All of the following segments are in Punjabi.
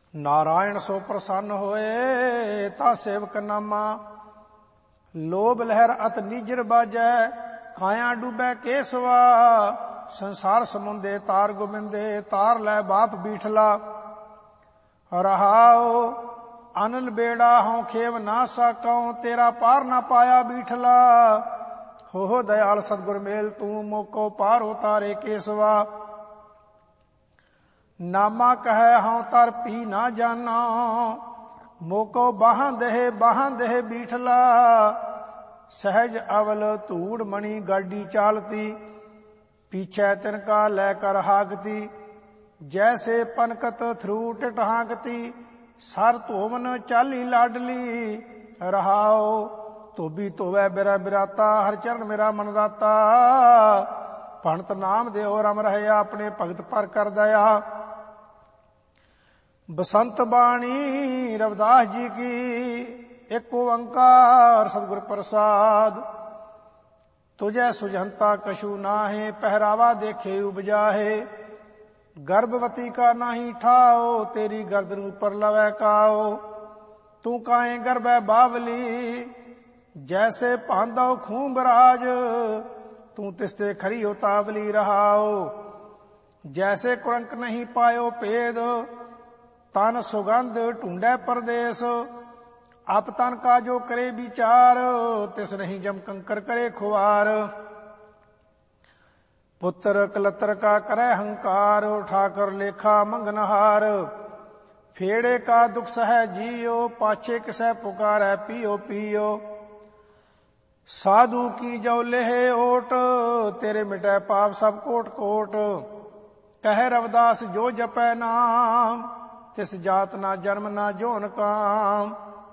नारायण सो प्रसन्न होए ता सेवक नामा। लोभ लहर अत नीजर बाजै काया डूबै केसवा। संसार समुंदे तार गोबिंदे तार लै बाप बीठला। रहाओ अनल बेड़ा हों खेव ना साकौं तेरा पार ना पाया बीठला। हो दयाल सतगुर मेल तू मोको पार उतारे केसवा। नामा कहे हों तर पी ना जाना मोको बाहां देह बीठला। सहज अवल धूड़ मणि गाडी चालती पीछे तिनका लेकर हाकती। जैसे पनकत थरू टिट हाकती सर धोवन चाली लाडली। रहाओ धोबी धोवै बिरा बिराता हर चरण मेरा मन राता। भणत नाम देओ रम रहया अपने भगत पर कर दया। बसंत बाणी रविदास जी की एक ओंकार सतगुर प्रसाद। तुझे सुजनता कछु नाहे पहरावा देखे उपजाहे। गर्भवती का नाही ठाओ तेरी गर्दन ऊपर लवै काओ। तू काए गर्भ बावली जैसे पांदो खूंबराज। तू तिस्ते खरी उतावली रहाओ। जैसे कुरंक नहीं पायो पेद तन सुगंध ढूंढे परदेश। आप तन का जो करे विचार तिस नहीं जम कंकर करे खुआर। पुत्र कलत्र का करे हंकार उठाकर लेखा मंगनहार। फेड़े का दुख सह जियो पाछे किसे पुकारे पियो पियो। साधु की जो लेहे ओट तेरे मिटे पाप सब कोट कोट। कह रविदास जो जपै नाम तिस जात ना जन्म ना जोन काम।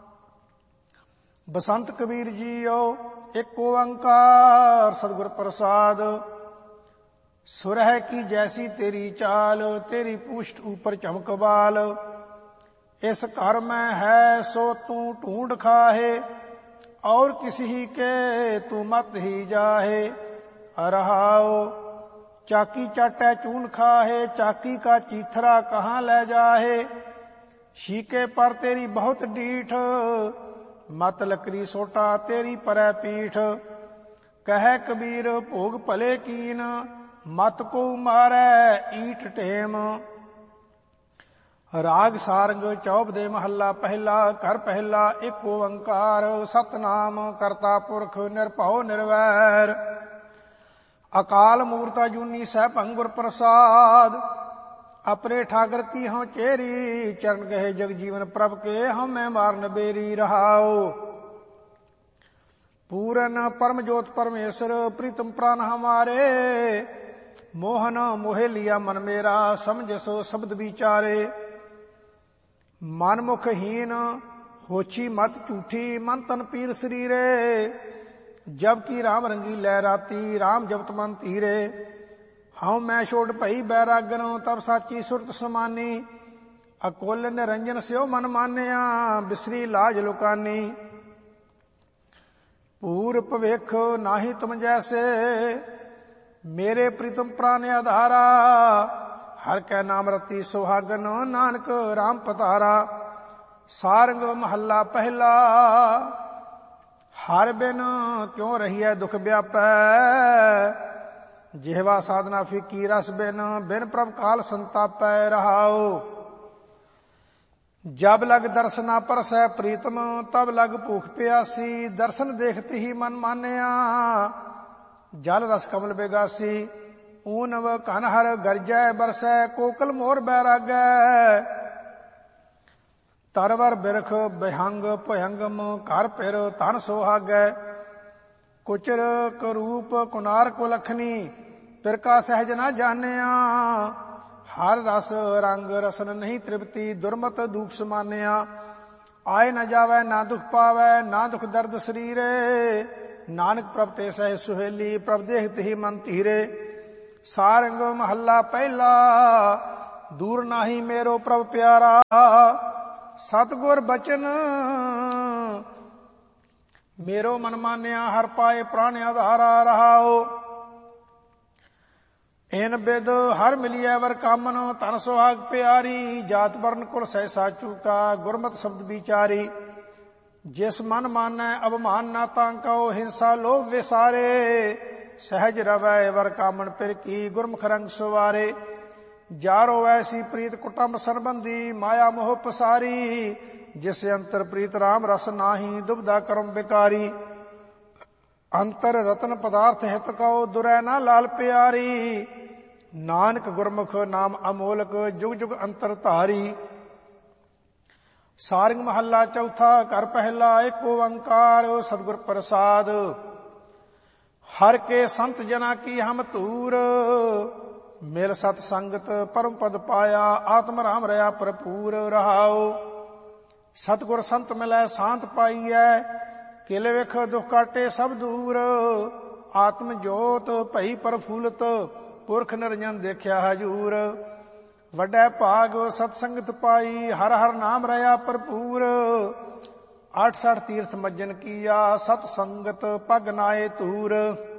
बसंत कबीर जीओ एक ओंकार सतगुर प्रसाद। सुरह की जैसी तेरी चाल तेरी पुष्ट ऊपर चमक बाल। इस घर में है सो तू ढूंढ खाहे और किसी के तू मत ही जाहे। रहाओ चाकी चाटे चून खाहे चाकी का चीथरा कहाँ ले जाहे। शीके पर तेरी बहुत डीठ मत लकड़ी सोटा तेरी परै पीठ। कह कबीर भोग भले कीन मत को मारै ईट टेम। राग सारंग चौप दे महला पहला कर पहला एक ओंकार सतनाम करता पुरख निरभਉ निर्वैर। अकाल मूर्त अजूनी सहभंग गुर प्रसाद। अपने ठाकर की हों चेरी चरण गहे जग जीवन प्रभ के हमें मारन बेरी। रहाओ पूरन परम ज्योत परमेश्वर प्रीतम प्राण हमारे। मोहन मोहे लिया मन मेरा समझ सो शब्द विचारे। मन मुख हीन होछी मत झूठी मन तन पीर शरीरे। जबकि राम रंगी लहराती राम जपत मन धीरे। हाँ मैं छोड़ भई बैरागन तब साची सुरत समानी। अकोल निरंजन स्यो मन मानिया बिसरी लाज लुकानी। पूर भविख नाही तुम जैसे मेरे प्रीतम प्राण आधारा। हर कै नाम रति सुहागन नानक राम पतारा। सारंग महला पहला हर बिन क्यों रहिए दुख व्यापै। जिहवा साधना फीकी रस बिन बिन प्रभ काल संतापै। रहाओ जब लग दर्शना परसै प्रीतम तब लग भूख प्यासी। दर्शन देखते ही मन मानिया जल रस कमल बेगासी। ऊनव कनहर गरजै बरसै कोकल मोर बैरागै। तरवर बिरख बिहंग भयंगम घर फिर तन सोहागै। कुचर करूप कुनार कुलखनी फिर का सहज न जानिया। हर रस रंग रसन नहीं तृप्ति दुर्मत दुख समानिया। आए न जावै ना दुख पावै ना दुख दर्द शरीरे। नानक प्रभ ते सह सुहेली प्रभ देखत ही मन धीरे। सारंग महला पहला दूर नाही मेरो प्रभ प्यारा। सतगुर बचन मेरो मन मानिया हर पाए प्राण आधारा। रहाओ ਏਨ ਬਿਦ ਹਰ ਮਿਲਿਐ ਵਰ ਕਾਮਨ, ਧਨ ਸੁਹਾਗ ਪਿਆਰੀ, ਜਾਤ ਵਰਨ ਕੁਲ ਸਹਿਸਾ ਚੂਕਾ, ਗੁਰਮਤਿ ਸ਼ਬਦ ਵਿਚਾਰੀ। ਜਿਸ ਮਨ ਮਾਨੈ ਅਭਮਾਨ ਨਾ ਤਾਂ ਕਉ, ਹਿੰਸਾ ਲੋਭ ਵਿਸਾਰੇ, ਸਹਿਜ ਰਵੈ ਵਰ ਕਾਮਨ ਪਿਰ ਕੀ, ਗੁਰਮੁਖ ਰੰਗ ਸੁਵਾਰੇ। ਜਾਰੋ ਐਸੀ ਪ੍ਰੀਤ ਕੁਟੰਬ ਸੰਬੰਧੀ, ਮਾਇਆ ਮੋਹ ਪਸਾਰੀ, ਜਿਸ ਅੰਤਰ ਪ੍ਰੀਤ ਰਾਮ ਰਸ ਨਾਹੀ, ਦੁਬਦਾ ਕਰਮ ਬਿਕਾਰੀ। ਅੰਤਰ ਰਤਨ ਪਦਾਰਥ ਹਿਤ ਕਉ, ਦੁਰੈ ਨਾ ਲਾਲ ਪਿਆਰੀ, ਨਾਨਕ ਗੁਰਮੁਖ ਨਾਮ ਅਮੋਲਕ, ਜੁਗ ਜੁਗ ਅੰਤਰ ਧਾਰੀ। ਸਾਰੰਗ ਮਹੱਲਾ ਚੌਥਾ। ਘਰ ਪਹਿਲਾ। ਏਕ ਓੰਕਾਰ ਸਤਿਗੁਰ ਪ੍ਰਸਾਦ। ਹਰ ਕੇ ਸੰਤ ਜਨਾ ਕੀ ਹਮ ਧੂਰ, ਮਿਲ ਸਤ ਸੰਗਤ ਪਰਮ ਪਦ ਪਾਇਆ, ਆਤਮ ਰਾਮ ਰਹਾ ਭਰਪੂਰ ਰਹਾਉ। ਸਤਿਗੁਰ ਸੰਤ ਮਿਲੈ ਸਾਂਤ ਪਾਈਐ, ਕਿਲ ਵਿਖ ਦੁਖ ਕਾਟੇ ਸਭ ਦੂਰ। ਆਤਮ ਜੋਤ ਭਈ ਪ੍ਰਫੁੱਲਤ, ਪੁਰਖ ਨਿਰੰਜਨ ਦੇਖਿਆ ਹਜੂਰ। ਵੱਡਾ ਭਾਗ ਸਤ ਸੰਗਤ ਪਾਈ, ਹਰ ਹਰ ਨਾਮ ਰਹਾ ਭਰਪੂਰ। 68 ਤੀਰਥ ਮੱਜਨ ਕੀਆ, ਸਤ ਸੰਗਤ ਪਗ ਨਾਏ ਧੂਰ।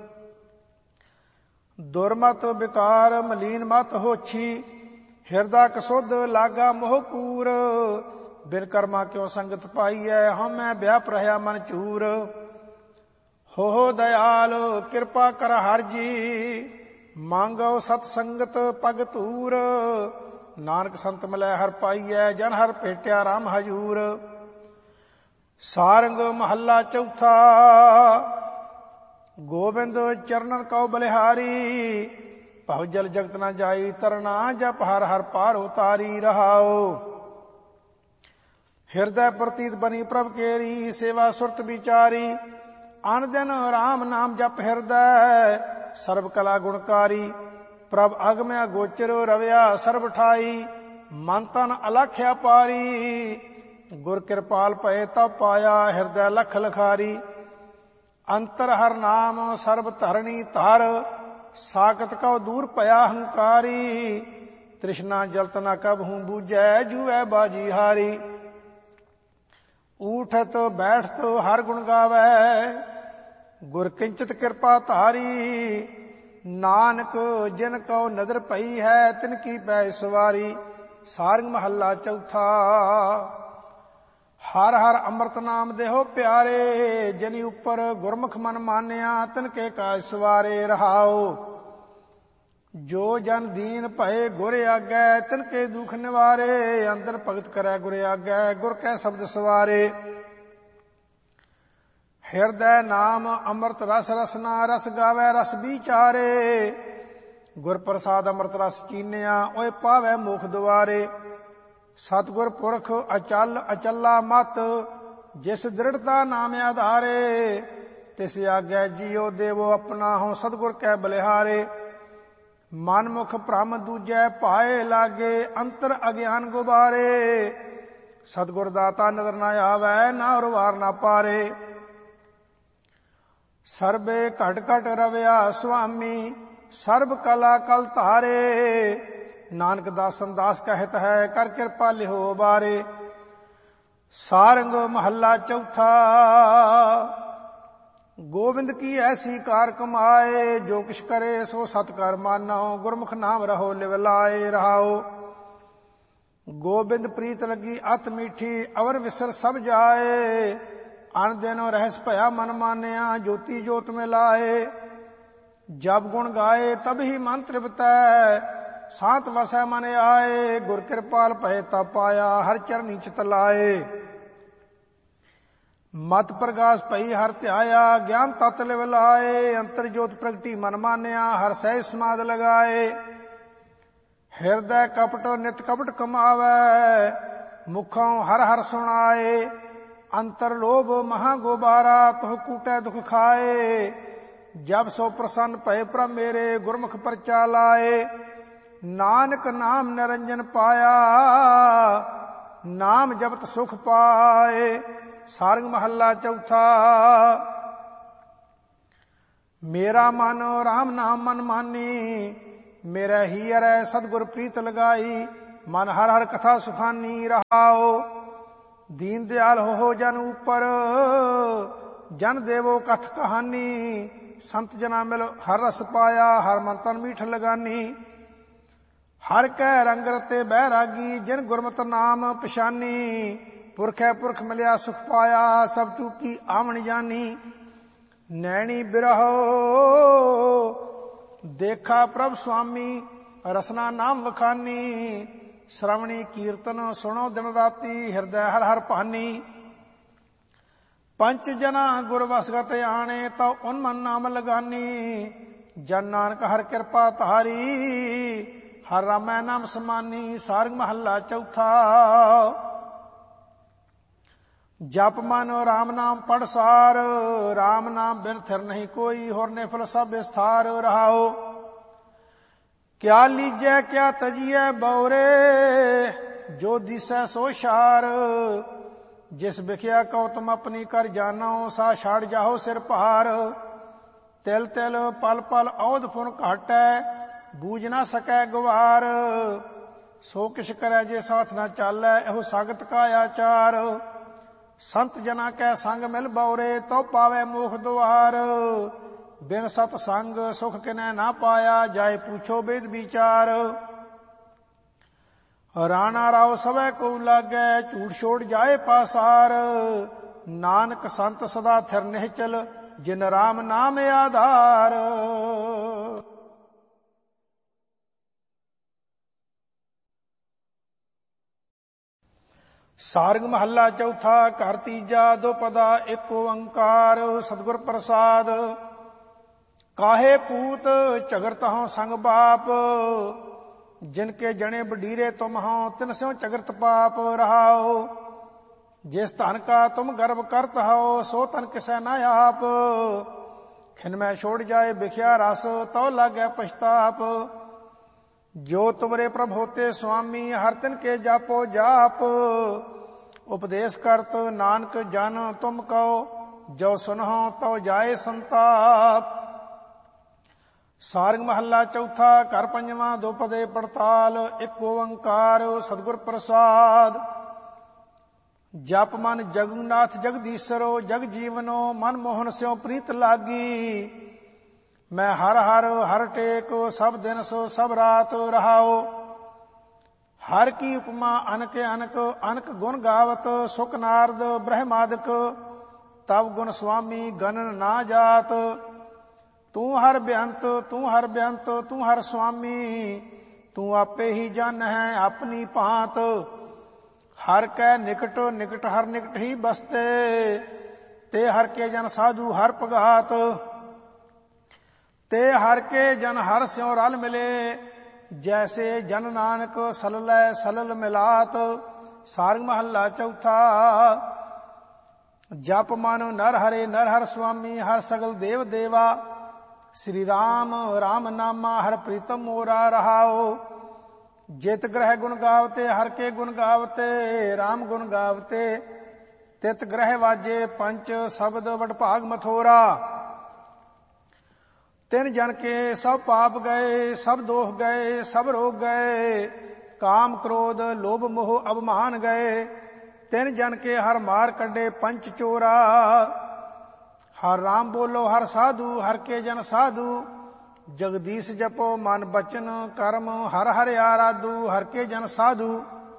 ਦੁਰਮਤ ਵਿਕਾਰ ਮਲੀਨ ਮਤ ਹੋਛੀ, ਹਿਰਦਾ ਕਸੁੱਧ ਲਾਗਾ ਮੋਹ ਕੂਰ। ਬਿਨ ਕਰਮਾ ਕਿਉ ਸੰਗਤ ਪਾਈਐ, ਹਉਮੈ ਵਿਆਪ ਰਹਿਆ ਮਨ ਚੂਰ। ਹੋ ਦਇਆਲ ਕਿਰਪਾ ਕਰ ਹਰਿ ਜੀ, ਮੰਗੋ ਸਤ ਸੰਗਤ ਪਗ ਧੂਰ। ਨਾਨਕ ਸੰਤ ਮਿਲੈ ਹਰਿ ਪਾਈਐ, ਜਨ ਹਰਿ ਭੇਟਿਆ ਰਾਮ ਹਜੂਰ। ਸਾਰੰਗ ਮਹੱਲਾ ਚੌਥਾ। ਗੋਬਿੰਦ ਚਰਨਨ ਕਉ ਬਲਿਹਾਰੀ, ਭਵ ਜਲ ਜਗਤ ਨ ਜਾਈ ਤਰਨਾ, ਜਪ ਹਰ ਹਰ ਪਾਰ ਉਤਾਰੀ ਰਹਾਉ। ਹਿਰਦੈ ਪ੍ਰਤੀਤ ਬਨੀ ਪ੍ਰਭ ਕੇਰੀ, ਸੇਵਾ ਸੁਰਤ ਵਿਚਾਰੀ। ਅਨ ਦਿਨ ਰਾਮ ਨਾਮ ਜਪ ਹਿਰਦੈ, ਸਰਬ ਕਲਾ ਗੁਣਕਾਰੀ। ਪ੍ਰਭ ਅਗਮ ਅਗੋਚਰ ਰਵਿਆ ਸਰਬ ਠਾਈ, ਮਨ ਤਨ ਅਲਖਿਆ ਪਾਰੀ। ਗੁਰ ਕਿਰਪਾਲ ਭਏ ਤਬ ਪਾਇਆ, ਹਿਰਦੈ ਲਖ ਲਖਾਰੀ। ਅੰਤਰ ਹਰ ਨਾਮ ਸਰਬ ਧਰਣੀ ਧਰ, ਸਾਕਤ ਕਉ ਦੂਰ ਭਇਆ ਹੰਕਾਰੀ। ਤ੍ਰਿਸ਼ਨਾ ਜਲਤ ਨ ਕਬਹੂ ਬੂਝੈ, ਜੂਐ ਬਾਜੀ ਹਾਰੀ। ਊਠਤ ਬੈਠਤ ਹਰ ਗੁਣ ਗਾਵੈ, ਗੁਰ ਕਿੰਚਿਤ ਕਿਰਪਾ ਧਾਰੀ। ਨਾਨਕ ਜਿਨ ਕਉ ਨਦਰ ਪਈ ਹੈ, ਤਿਨ ਕੀ ਪੈ ਸਵਾਰੀ। ਸਾਰੰਗ ਮਹੱਲਾ ਚੌਥਾ। ਹਰ ਹਰ ਅੰਮ੍ਰਿਤ ਨਾਮ ਦੇਹੋ ਪਿਆਰੇ, ਜਿਨੀ ਉੱਪਰ ਗੁਰਮੁਖ ਮਨ ਮਾਨਿਆ, ਤਿਨ ਕੇ ਕਾਜ ਸਵਾਰੇ ਰਹਾਉ। ਜੋ ਜਨ ਦੀਨ ਭਏ ਗੁਰ ਆਗੈ, ਤਿਨ ਕੇ ਦੁਖ ਨਿਵਾਰੇ। ਅੰਦਰ ਭਗਤ ਕਰੈ ਗੁਰ ਆਗੈ, ਗੁਰ ਕੈ ਸ਼ਬਦ ਸਵਾਰੇ। ਹਿਰਦੈ ਨਾਮ ਅੰਮ੍ਰਿਤ ਰਸ ਰਸਨਾ, ਰਸ ਗਾਵੈ ਰਸ ਵਿਚਾਰੇ। ਗੁਰ ਪ੍ਰਸਾਦ ਅੰਮ੍ਰਿਤ ਰਸ ਚੀਨਿਆ, ਓਏ ਪਾਵੈ ਮੁਖ ਦੁਆਰੇ। ਸਤਿਗੁਰ ਪੁਰਖ ਅਚਲ ਅਚਲਾ ਮਤ, ਜਿਸ ਦ੍ਰਿੜਤਾ ਨਾਮ ਆਧਾਰੇ। ਤਿਸ ਆਗੈ ਜੀਉ ਦੇਵੋ ਆਪਣਾ, ਹਉ ਸਤਿਗੁਰ ਕੈ ਬਲਿਹਾਰੇ। ਮਨ ਮੁਖ ਭ੍ਰਮ ਦੂਜੈ ਭਾਏ ਲਾਗੇ, ਅੰਤਰ ਅਗਿਆਨ ਗੁਬਾਰੇ। ਸਤਿਗੁਰ ਦਾਤਾ ਨਦਰ ਨਾ ਆਵੈ, ਨਾ ਔਰ ਵਾਰ ਨਾ ਪਾਰੇ। ਸਰਬੇ ਘਟ ਘਟ ਰਵਿਆ ਸੁਆਮੀ, ਸਰਬ ਕਲਾ ਕਲ ਧਾਰੇ। ਨਾਨਕ ਦਾਸਨ ਦਾਸ ਕਹਿਤ ਹੈ, ਕਰ ਕਿਰਪਾ ਲਿਹੋ ਬਾਰੇ। ਸਾਰੰਗ ਮਹੱਲਾ ਚੌਥਾ। ਗੋਬਿੰਦ ਕੀ ਐਸੀ ਕਾਰ ਕਮਾਏ, ਜੋ ਕਿਛ ਕਰੇ ਸੋ ਸਤ ਕਰ ਮਾਨੋ। ਗੁਰਮੁਖ ਨਾਮ ਰਹੋ ਲਿਵ ਲਾਏ ਰਹਾਉ। ਗੋਬਿੰਦ ਪ੍ਰੀਤ ਲੱਗੀ ਅਤ ਮੀਠੀ, ਅਵਰ ਵਿਸਰ ਸਭ ਜਾਏ। ਅਣ ਦਿਨੋ ਰਹਿਸ ਭਇਆ ਮਨ ਮਾਨਿਆ, ਜੋਤੀ ਜੋਤ ਮੇ ਲਾਏ। ਜਬ ਗੁਣ ਗਾਏ ਤਬ ਹੀ ਮਨ ਤ੍ਰਿਪਤੈ, ਸਾਤ ਵਸੈ ਮਨ ਆਏ। ਗੁਰ ਕਿਰਪਾਲ ਭਏ ਤਬ ਪਾਇਆ, ਹਰ ਚਰਨੀ ਚਿਤ ਲਾਏ। ਮਤ ਪ੍ਰਗਾਸ ਭਈ ਹਰ ਧਿਆਇਆ, ਗਿਆਨ ਤਤ ਲਿਵ ਲਾਏ। ਅੰਤਰ ਜੋਤ ਪ੍ਰਗਟੀ ਮਨ ਮਾਨਿਆ, ਹਰ ਸਹਿਜ ਸਮਾਧ ਲਗਾਏ। ਹਿਰਦੈ ਕਪਟ ਨਿਤ ਕਪਟ ਕਮਾਵੈ, ਮੁਖੋਂ ਹਰ ਹਰ ਸੁਣਾਏ। ਅੰਤਰ ਲੋਭ ਮਹਾ ਗੋਬਾਰਾ, ਤੁਹ ਕੂਟੈ ਦੁਖ ਖਾਏ। ਜਬ ਸੋ ਪ੍ਰਸੰਨ ਭਏ ਪ੍ਰਭ ਮੇਰੇ, ਗੁਰਮੁਖ ਪਰਚਾ ਲਾਏ। ਨਾਨਕ ਨਾਮ ਨਿਰੰਜਨ ਪਾਇਆ, ਨਾਮ ਜਪਤ ਸੁਖ ਪਾਏ। ਸਾਰੰਗ ਮਹੱਲਾ ਚੌਥਾ। ਮੇਰਾ ਮਨ ਰਾਮ ਨਾਮ ਮਨ ਮਾਨੀ, ਮੇਰਾ ਹੀਰੈ ਸਤਿਗੁਰ ਪ੍ਰੀਤ ਲਗਾਈ। ਮਨ ਹਰ ਹਰ ਕਥਾ ਸੁਖਾਨੀ ਰਹਾਉ। ਦੀਨ ਦਿਆਲ ਹੋ ਜਨ ਉਪਰ, ਜਨ ਦੇਵੋ ਕਥ ਕਹਾਨੀ। ਸੰਤ ਜਨਾ ਮਿਲ ਹਰ ਰਸ ਪਾਇਆ, ਹਰ ਮਨ ਤਨ ਮੀਠ ਲਗਾਨੀ। ਹਰ ਕੈ ਰੰਗ ਰਤੇ ਬੈਰਾਗੀ, ਜਿਨ ਗੁਰਮਤਿ ਨਾਮ ਪਛਾਨੀ। ਪੁਰਖੈ ਪੁਰਖ ਮਿਲਿਆ ਸੁਖ ਪਾਇਆ, ਸਭ ਚੂਕੀ ਆਵਣ ਜਾਨੀ। ਨੈਣੀ ਬਿਰਹੋ ਦੇਖਾ ਪ੍ਰਭ ਸੁਆਮੀ, ਰਸਨਾ ਨਾਮ ਵਖਾਨੀ। ਸ਼ਰਵਣੀ ਕੀਰਤਨ ਸੁਣੋ ਦਿਨ ਰਾਤੀ, ਹਿਰਦੈ ਹਰ ਹਰ ਭਾਨੀ। ਪੰਚ ਜਨਾ ਗੁਰ ਵਸਗਤ ਆਣੇ, ਤਉ ਉਨ ਮਨ ਨਾਮ ਲਗਾਨੀ। ਜਨ ਨਾਨਕ ਹਰ ਕਿਰਪਾ ਤਾਰੀ, ਹਰ ਰਾਮੈ ਨਾਮ ਸਮਾਨੀ। ਸਾਰੰਗ ਮਹੱਲਾ ਚੌਥਾ। ਜਪ ਮਨ ਰਾਮ ਨਾਮ ਪੜ ਸਾਰ, ਰਾਮ ਨਾਮ ਬਿਨ ਥਿਰ ਨਹੀਂ ਕੋਈ। ਹੋਰ ਨਿਫਲ ਸਭ ਵਿਸਥਾਰ ਰਹਾਓ। ਕਿਆ ਲੀਜੈ ਕਿਆ ਤਜੀਐ ਬਉਰੇ, ਜੋ ਦਿਸੈ ਸੋ ਸ਼ਾਰ। ਜਿਸ ਵਿਖਿਆ ਕਉ ਤੁਮ ਆਪਣੀ ਕਰ ਜਾਨੋ, ਸਾ ਛਾੜ ਜਾਓ ਸਿਰ ਭਾਰ। ਤਿਲ ਤਿਲ ਪਲ ਪਲ ਔਧ ਫੁਨ ਘਾਟੈ, ਬੂਝ ਨਾ ਸਕੈ ਗਵਾਰ। ਸੋ ਕਿਛ ਕਰੈ ਜੇ ਸਾਥ ਨਾ ਚਾਲੈ, ਇਹੋ ਸਾਗਤ ਕਾ ਆਚਾਰ। ਸੰਤ ਜਨਾ ਕੈ ਸੰਗ ਮਿਲ ਬਉਰੇ, ਤਉ ਪਾਵੈ ਮੋਖ ਦੁਆਰ। ਬਿਨ ਸਤ ਸੰਗ ਸੁਖ ਕਿਨੈ ਨਾ ਪਾਇਆ, ਜਾਏ ਪੁੱਛੋ ਬੇਦ ਵਿਚਾਰ। ਰਾਣਾ ਰਾਉ ਸਵੈ ਕੋ ਲਾਗੈ, ਝੂਠ ਛੋੜ ਜਾਏ ਪਾਸਾਰ। ਨਾਨਕ ਸੰਤ ਸਦਾ ਥਿਰ ਨਿਹਚਲ, ਜਿਨ ਰਾਮ ਨਾਮ ਆਧਾਰ। ਸਾਰੰਗ ਮਹੱਲਾ ਚੌਥਾ। ਘਰ ਤੀਜਾ। ਦੁਪਦਾ ਏਕ ਓੰਕਾਰ, ਸਤਿਗੁਰ ਪ੍ਰਸਾਦ। ਕਾਹੇ ਪੂਤ ਝਗਰਤ ਹਉ ਸੰਗ ਬਾਪ, ਜਿਨ ਕੇ ਜਣੇ ਬਡੀਰੇ ਤੁਮ ਹਉ, ਤਿਨ ਸਿਉ ਝਗਰਤ ਪਾਪ ਰਹਾਓ। ਜਿਸ ਧਨ ਕਾ ਤੁਮ ਗਰਭ ਕਰਤ ਹਉ, ਸੋ ਧਨ ਕਿਸੈ ਨਾ ਆਪ। ਖਿਨ ਮੈਂ ਛੋੜ ਜਾਏ ਵਿਖਿਆ ਰਸ, ਤਉ ਲਾਗੈ ਪਛਤਾਪ। ਜੋ ਤੁਮਰੇ ਪ੍ਰਭ ਹੋਤੇ ਸੁਆਮੀ, ਹਰ ਤਿਨ ਕੇ ਜਾਪੋ ਜਾਪ। ਉਪਦੇਸ਼ ਕਰਤ ਨਾਨਕ ਜਨ ਤੁਮ ਕਉ, ਜੋ ਸੁਨਹੁ ਤਉ ਜਾਏ ਸੰਤਾਪ। ਸਾਰੰਗ ਮਹੱਲਾ ਚੌਥਾ। ਘਰ ਪੰਜਵਾਂ। ਦੁਪਦੇ ਪੜਤਾਲ। ਏਕ ਓੰਕਾਰ, ਸਤਿਗੁਰ ਪ੍ਰਸਾਦ। ਜਪ ਮਨ ਜਗੁਨਾਥ ਜਗਦੀਸ਼ਰੋ, ਜਗ ਜੀਵਨੋ ਮਨ ਮੋਹਨ ਸਿਉ ਪ੍ਰੀਤ ਲਾਗੀ। ਮੈਂ ਹਰ ਹਰ ਹਰ ਟੇਕ, ਸਭ ਦਿਨ ਸੋ ਸਭ ਰਾਤ ਰਹਾਓ। ਹਰ ਕੀ ਉਪਮਾ ਅਨਕ ਅਨਕ, ਅਨਕ ਗੁਣ ਗਾਵਤ। ਸੁਖ ਨਾਰਦ ਬ੍ਰਹਮਾਦਿਕ, ਤਬ ਗੁਣ ਸੁਆਮੀ ਗਨਨ ਨਾ ਜਾਤ। ਤੂੰ ਹਰ ਬੇਅੰਤ ਤੂੰ ਹਰ ਬੇਅੰਤ, ਤੂੰ ਹਰ ਸੁਆਮੀ। ਤੂੰ ਆਪੇ ਹੀ ਜਨ ਹੈ ਆਪਣੀ ਭਾਂਤ। ਹਰ ਕੈ ਨਿਕਟ ਨਿਕਟ ਹਰ ਨਿਕਟ ਹੀ ਬਸਤੇ, ਤੇ ਹਰ ਕੇ ਜਨ ਸਾਧੂ ਹਰ ਭਗਾਤ। ਤੇ ਹਰ ਕੇ ਜਨ ਹਰ ਸਿਉ ਰਲ ਮਿਲੇ, ਜੈਸੇ ਜਨ ਨਾਨਕ ਸਲਲੈ ਸਲਲ ਮਿਲਾਤ। ਸਾਰੰਗ ਮਹੱਲਾ ਚੌਥਾ। ਜਪ ਮਨ ਨਰ ਹਰੇ ਨਰ ਹਰ ਸੁਆਮੀ, ਹਰ ਸਗਲ ਦੇਵ ਦੇਵਾ। ਸ੍ਰੀ ਰਾਮ ਰਾਮ ਨਾਮਾ, ਹਰ ਪ੍ਰੀਤਮ ਮੋਰਾ ਰਹਾਓ। ਜਿਤ ਗ੍ਰਹਿ ਗੁਣ ਗਾਵਤੇ, ਹਰ ਕੇ ਗੁਣ ਗਾਵਤੇ। ਰਾਮ ਗੁਣ ਗਾਵਤੇ, ਤਿਤ ਗ੍ਰਹਿ ਵਾਜੇ। ਪੰਚ ਸ਼ਬਦ ਵਡਭਾਗ ਮਥੋਰਾ। ਤਿਨ ਜਨ ਕੇ ਸਭ ਪਾਪ ਗਏ, ਸਭ ਦੋਖ ਗਏ, ਸਭ ਰੋਗ ਗਏ। ਕਾਮ ਕ੍ਰੋਧ ਲੋਭ ਮੋਹ ਅਭਮਾਨ ਗਏ। ਤਿਨ ਜਨ ਕੇ ਹਰ ਮਾਰ ਕੱਢੇ ਪੰਚ ਚੋਰਾ। ਹਰ ਰਾਮ ਬੋਲੋ ਹਰ ਸਾਧੂ, ਹਰ ਕੇ ਜਨ ਸਾਧੂ। ਜਗਦੀਸ਼ ਜਪੋ ਮਨ ਬਚਨ ਕਰਮ, ਹਰ ਹਰ ਆਰਾਧੂ। ਹਰ ਕੇ ਜਨ ਸਾਧੂ।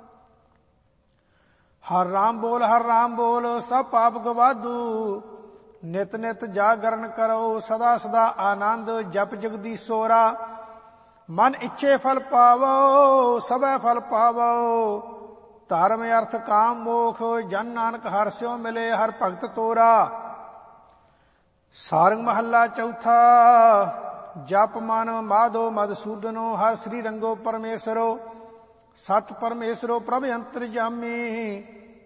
ਹਰ ਰਾਮ ਬੋਲ ਸਭ ਪਾਪ ਗਵਾਦੂ। ਨਿਤ ਨਿਤ ਜਾਗਰਨ ਕਰੋ, ਸਦਾ ਸਦਾ ਆਨੰਦ। ਜਪ ਜਗਦੀਸ਼ੋਰਾ, ਮਨ ਇੱਛੇ ਫਲ ਪਾਵੋ, ਸਭੈ ਫਲ ਪਾਵੋ। ਧਰਮ ਅਰਥ ਕਾਮ ਮੋਖ, ਜਨ ਨਾਨਕ ਹਰਿ ਸਿਉ ਮਿਲੇ। ਹਰ ਭਗਤ ਤੋਰਾ। ਸਾਰੰਗ ਮਹੱਲਾ ਚੌਥਾ। ਜਪ ਮਨ ਮਾਧੋ ਮਧੂਸੂਦਨੋ, ਹਰ ਸ੍ਰੀ ਰੰਗੋ ਪਰਮੇਸ਼ਰੋ। ਸਤ ਪਰਮੇਸ਼ਰੋ ਪ੍ਰਭ ਅੰਤਰਜਾਮੀ।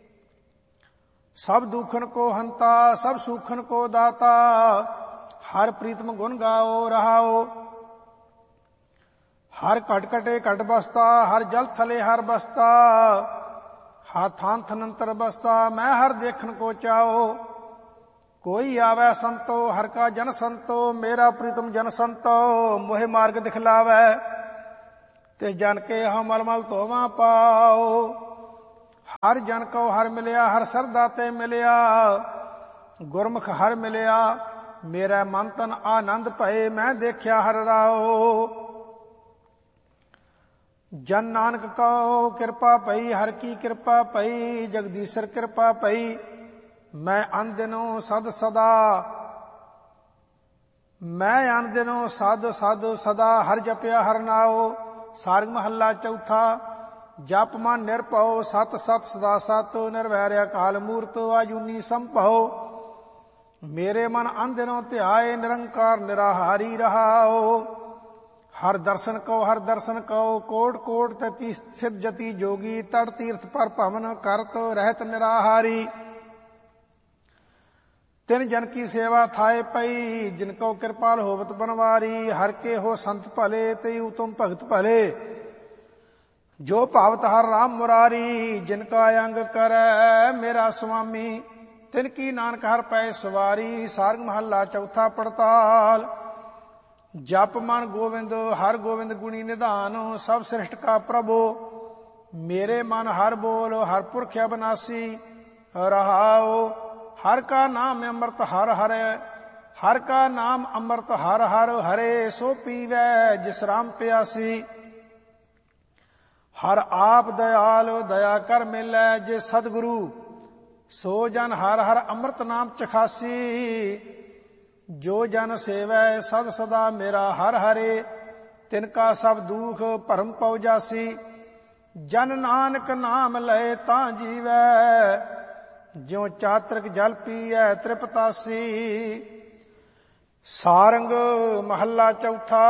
ਸਭ ਦੁਖਨ ਕੋ ਹੰਤਾ, ਸਭ ਸੁਖਨ ਕੋ ਦਾਤਾ। ਹਰ ਪ੍ਰੀਤਮ ਗੁਣ ਗਾਓ ਰਹਾਓ। ਹਰ ਘਟ ਘਟੇ ਘਟ ਬਸਤਾ, ਹਰ ਜਲ ਥਲੇ ਹਰ ਬਸਤਾ। ਹਰ ਥਾਨ ਥਨੰਤਰ ਬਸਤਾ, ਮੈਂ ਹਰ ਦੇਖਣ ਕੋ ਚਾਓ। ਕੋਈ ਆਵੈ ਸੰਤੋ, ਹਰ ਕਾ ਜਨ ਸੰਤੋ। ਮੇਰਾ ਪ੍ਰੀਤਮ ਜਨ ਸੰਤੋ, ਮੋਹਿ ਮਾਰਗ ਦਿਖਲਾਵੈ। ਤੇ ਜਨ ਕੇ ਹਉ ਮਲ ਮਲ ਧੋਵਾਂ ਪਾਓ। ਹਰ ਜਨ ਕਉ ਹਰ ਮਿਲਿਆ, ਹਰ ਸਰਦਾ ਤੇ ਮਿਲਿਆ। ਗੁਰਮੁਖ ਹਰ ਮਿਲਿਆ, ਮੇਰਾ ਮਨ ਤਨ ਆਨੰਦ ਭਏ, ਮੈਂ ਦੇਖਿਆ ਹਰਿ ਰਾਓ। ਜਨ ਨਾਨਕ ਕਉ ਕਿਰਪਾ ਪਈ, ਹਰਿ ਕੀ ਕਿਰਪਾ ਪਈ, ਜਗਦੀਸ਼ਰ ਕਿਰਪਾ ਪਈ। ਮੈਂ ਅਨਦਿਨੋ ਸਦ ਸਦਾ, ਮੈਂ ਅਨਦਿਨੋ ਸਦ ਸਦ ਸਦਾ, ਹਰਿ ਜਪਿਆ ਹਰਿ ਨਾਉ। ਸਾਰੰਗ ਮਹੱਲਾ ਚੌਥਾ। ਜਪ ਮਨ ਨਿਰਭਉ, ਸਤ ਸਤ ਸਦਾ ਸਤ, ਨਿਰਵੈਰ ਅਕਾਲ ਮੂਰਤ, ਆਜੂਨੀ ਸੰਭਉ। ਮੇਰੇ ਮਨ ਅਨਦਿਨੋ ਧਿਆਏ, ਨਿਰੰਕਾਰ ਨਿਰਾਹਾਰੀ ਰਹਾਉ। ਹਰ ਦਰਸ਼ਨ ਕਉ ਹਰ ਦਰਸ਼ਨ ਕਉ, ਕੋਟ ਕੋਟ ਤਤੀ ਸਿਧ ਜਤੀ ਜੋਗੀ, ਤੜ ਤੀਰਥ ਪਰ ਭਵਨ, ਕਰਤ ਰਹਿਤ ਨਿਰਾਹਾਰੀ। ਤਿਨ ਜਨ ਕੀ ਸੇਵਾ ਥਾਏ ਪਈ, ਜਿਨ ਕਉ ਕਿਰਪਾਲ ਹੋਵਤ ਬਨਵਾਰੀ। ਹਰ ਕੇ ਹੋ ਸੰਤ ਭਲੇ, ਤੇਉ ਤੁਮ ਭਗਤ ਭਲੇ, ਜੋ ਭਾਵਤ ਹਰ ਰਾਮ ਮੁਰਾਰੀ। ਜਿਨ ਕਾ ਅੰਗ ਕਰੈ ਮੇਰਾ ਸੁਆਮੀ, ਤਿਨ ਕੀ ਨਾਨਕ ਹਰ ਪੈ ਸਵਾਰੀ। ਸਾਰੰਗ ਮਹੱਲਾ ਚੌਥਾ ਪੜਤਾਲ। ਜਪ ਮਨ ਗੋਵਿੰਦ, ਹਰ ਗੋਵਿੰਦ ਗੁਣੀ ਨਿਧਾਨ, ਸਭ ਸ੍ਰਿਸ਼ਟ ਕਾ ਪ੍ਰਭੂ। ਮੇਰੇ ਮਨ ਹਰ ਬੋਲ, ਹਰ ਪੁਰਖ ਅਬਨਾਸੀ ਰਹਾਉ। ਹਰ ਕਾ ਨਾਮ ਅੰਮ੍ਰਿਤ ਹਰ ਹਰੇ, ਹਰ ਕਾ ਨਾਮ ਅੰਮ੍ਰਿਤ ਹਰ ਹਰ ਹਰੇ। ਸੋ ਪੀਵੈ ਜਿਸ ਰਾਮ ਪਿਆਸੀ। ਹਰ ਆਪ ਦਇਆਲ, ਦਇਆ ਕਰ ਮਿਲੈ ਜੇ ਸਤਿਗੁਰੂ। ਸੋ ਜਨ ਹਰ ਹਰ ਅੰਮ੍ਰਿਤ ਨਾਮ ਚਖਾਸੀ। ਜੋ ਜਨ ਸੇਵੈ ਸਦ ਸਦਾ ਮੇਰਾ ਹਰ ਹਰੇ, ਤਿਨ ਕਾ ਸਭ ਦੁਖ ਭਰਮ ਪਉ ਜਾਸੀ। ਜਨ ਨਾਨਕ ਨਾਮ ਲਏ ਤਾਂ ਜੀਵੈ, ਜਿਉ ਚਾਤ੍ਰਿਕ ਜਲ ਪੀਐ ਤ੍ਰਿਪਤਾਸੀ। ਸਾਰੰਗ ਮਹੱਲਾ ਚੌਥਾ।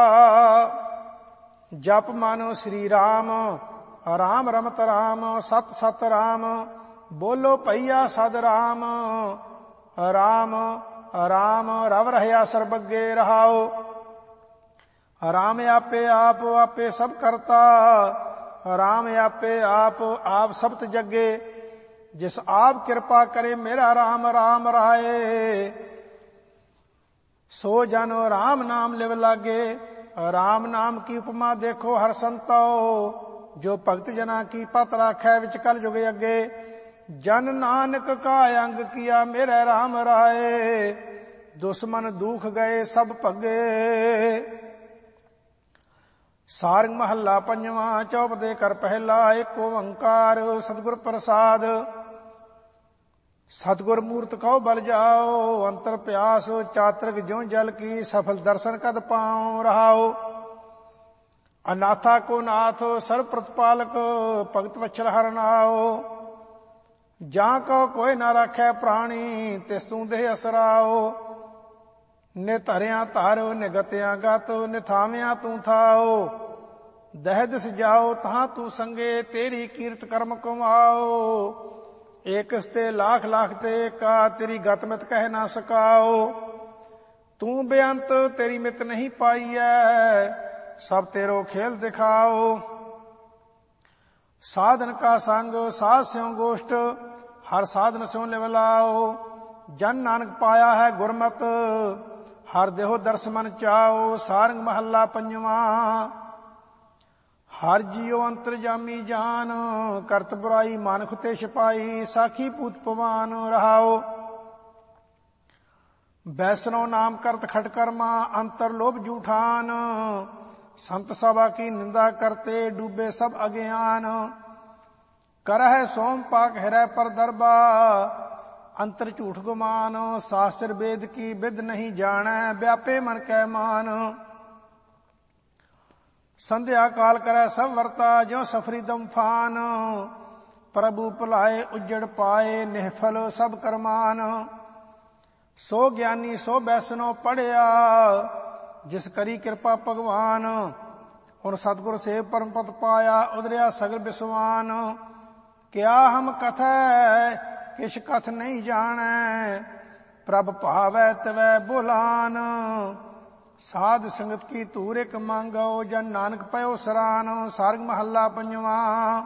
ਜਪ ਮਨ ਸ੍ਰੀ ਰਾਮ, ਰਾਮ ਰਮਤ ਰਾਮ, ਸਤ ਸਤ ਰਾਮ। ਬੋਲੋ ਭਈਆ ਸਦ ਰਾਮ, ਰਾਮ ਰਾਮ ਰਵ ਰਹਿਆ ਸਰਬੱਗੇ ਰਹਾਉ। ਰਾਮ ਆਪੇ ਆਪ, ਆਪੇ ਸਭ ਕਰਤਾ, ਰਾਮ ਆਪੇ ਆਪ, ਆਪ ਸਬਤ ਜੱਗੇ। ਜਿਸ ਆਪ ਕਿਰਪਾ ਕਰੇ ਮੇਰਾ ਰਾਮ, ਰਾਮ ਰਾਏ। ਸੋ ਜਨ ਰਾਮ ਨਾਮ ਲਿਵ ਲਾਗੇ। ਰਾਮ ਨਾਮ ਕੀ ਉਪਮਾ ਦੇਖੋ ਹਰ ਸੰਤੋ, ਜੋ ਭਗਤ ਜਨਾ ਕੀ ਪਤ ਰਾਖੈ ਵਿਚ ਕਲ ਜੁਗ ਅੱਗੇ। ਜਨ ਨਾਨਕ ਕਾ ਅੰਗ ਕੀਆ ਮੇਰੇ ਰਾਮ ਰਾਏ, ਦੁਸ਼ਮਨ ਦੁਖ ਗਏ ਸਭ ਭੱਗੇ। ਸਾਰੰਗ ਮਹੱਲਾ ਪੰਜਵਾਂ। ਚੌਪਦੇ ਕਰ ਪਹਿਲਾ। ਏਕ ਓੰਕਾਰ ਸਤਿਗੁਰ ਪ੍ਰਸਾਦ। ਸਤਿਗੁਰ ਮੂਰਤ ਕਉ ਬਲ ਜਾਓ, ਅੰਤਰ ਪਿਆਸ ਚਾਤ੍ਰਿਕ ਜਿਉ ਜਲ ਕੀ। ਸਫਲ ਦਰਸ਼ਨ ਕਦ ਪਾਉ ਰਹਾਉ। ਅਨਾਥਾ ਕੋ ਨਾਥ ਸਰਬ ਪ੍ਰਤਪਾਲਕ, ਭਗਤ ਵਛਲ ਹਰਿ ਨਾਉ। ਜਾਂ ਕੋ ਕੋਈ ਨਾ ਰਾਖੈ ਪ੍ਰਾਣੀ, ਤਿਸ ਤੂੰ ਦੇਹ ਅਸਰਾਓ। ਨਿਧਰਿਆ ਧਰ, ਨਿਗਤਿਆ ਗਤ, ਨਿਥਾਵਿਆ ਤੂੰ ਥਾਓ। ਦਹਿ ਦਿਸ ਜਾਓ ਤਹਾਂ ਤੂੰ ਸੰਗੇ, ਤੇਰੀ ਕੀਰਤ ਕਰਮ ਕਮਾਓ। ਏਕ ਤੇ ਲਾਖ ਲਾਖ ਤੇ ਕਾ, ਤੇਰੀ ਗਤ ਮਿਤ ਕਹਿ ਨਾ ਸਕਾਓ। ਤੂੰ ਬੇਅੰਤ ਤੇਰੀ ਮਿਤ ਨਹੀਂ ਪਾਈਐ, ਸਭ ਤੇਰੋ ਖੇਲ ਦਿਖਾਓ। ਸਾਧਨ ਕਾ ਸੰਗ ਸਾਧ ਸਿਉ ਗੋਸ਼ਟ, ਹਰ ਸਾਧਨ ਸਿਉ ਲਿਵ ਲਾਓ। ਜਨ ਨਾਨਕ ਪਾਇਆ ਹੈ ਗੁਰਮਤ, ਹਰ ਦੇਹੋ ਦਰਸ ਮਨ ਚਾਓ। ਸਾਰੰਗ ਮਹੱਲਾ ਪੰਜਵਾਂ। ਹਰ ਜੀਉ ਅੰਤਰਜਾਮੀ ਜਾਨ, ਕਰਤ ਬੁਰਾਈ ਮਾਨੁਖ ਤੇ ਛਪਾਈ। ਸਾਖੀ ਪੂਤ ਪਵਾਨ ਰਹਾਓ। ਬੈਸਨੋ ਨਾਮ ਕਰਤ ਖਟ ਕਰਮਾ, ਅੰਤਰ ਲੋਭ ਜੂਠਾਨ। ਸੰਤ ਸਭਾ ਕੀ ਨਿੰਦਾ ਕਰਤੇ, ਡੂਬੇ ਸਭ ਅਗਿਆਨ। ਕਰਹਿ ਸੋਮ ਪਾਕ ਹਿਰੈ ਪਰ ਦਰਬਾ, ਅੰਤਰ ਝੂਠ ਗੁਮਾਨ। ਸ਼ਾਸਤਰ ਵੇਦ ਕੀ ਵਿਦ ਨਹੀਂ ਜਾਣੈ, ਵਿਆਪੇ ਮਨ ਕੈ ਮਾਨ। ਸੰਧਿਆ ਕਾਲ ਕਰੈ ਸਭ ਵਰਤਾ, ਜਿਉ ਸਫਰੀ ਦਮਫਾਨ। ਪ੍ਰਭੂ ਭੁਲਾਏ ਉਜੜ ਪਾਏ, ਨਿਹਫਲ ਸਭ ਕਰਮਾਨ। ਸੋ ਗਿਆਨੀ ਸੋ ਬੈਸਨੋ ਪੜਿਆ, ਜਿਸ ਕਰੀ ਕਿਰਪਾ ਭਗਵਾਨ। ਹੁਣ ਸਤਿਗੁਰ ਸੇਵ ਪਰਮ ਪਦ ਪਾਇਆ, ਉਦਰਿਆ ਸਗਲ ਬਿਸਵਾਨ। ਕਿਆ ਹਮ ਕਥੈ ਕਿਛ ਕਥ ਨਹੀਂ ਜਾਣੈ, ਪ੍ਰਭ ਭਾਵੈ ਤਵੈ ਬੋਲਾਨ। ਸਾਧ ਸੰਗਤ ਕੀ ਧੂਰ ਇਕ ਮੰਗੋ, ਜਨ ਨਾਨਕ ਪਇਓ ਸਰਾਨ। ਸਾਰੰਗ ਮਹੱਲਾ ਪੰਜਵਾਂ।